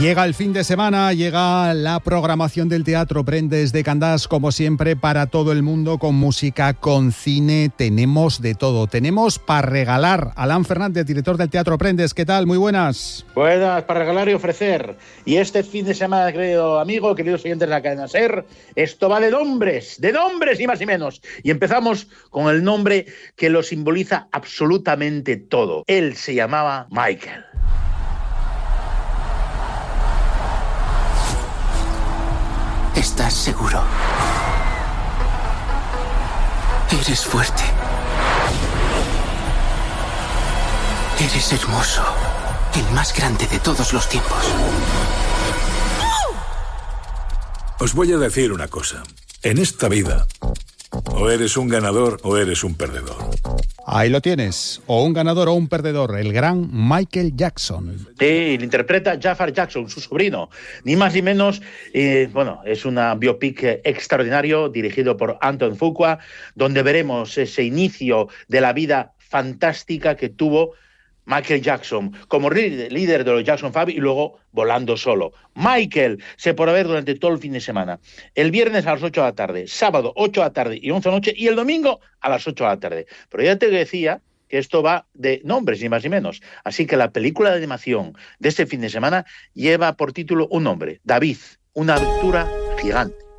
Llega el fin de semana, llega la programación del Teatro Prendes de Candás, como siempre, para todo el mundo, con música, con cine, tenemos de todo. Tenemos para regalar. Alan Fernández, director del Teatro Prendes, ¿qué tal? Muy buenas. Buenas, para regalar y ofrecer. Y este fin de semana, querido amigo, queridos oyentes de la cadena SER, esto va de nombres y más y menos. Y empezamos con el nombre que lo simboliza absolutamente todo. Él se llamaba Michael. ¿Estás seguro? Eres fuerte. Eres hermoso. El más grande de todos los tiempos. Os voy a decir una cosa. En esta vida, o eres un ganador o eres un perdedor. Ahí lo tienes, o un ganador o un perdedor, el gran Michael Jackson. Sí, lo interpreta Jafar Jackson, su sobrino, ni más ni menos. Es una biopic extraordinario dirigido por Anton Fuqua, donde veremos ese inicio de la vida fantástica que tuvo Michael Jackson como líder de los Jackson 5 y luego volando solo. Michael se podrá ver durante todo el fin de semana. El viernes a las 8 de la tarde, sábado 8 de la tarde y 11 de la noche y el domingo a las 8 de la tarde. Pero ya te decía que esto va de nombres, ni más ni menos. Así que la película de animación de este fin de semana lleva por título un nombre, David, una aventura gigante.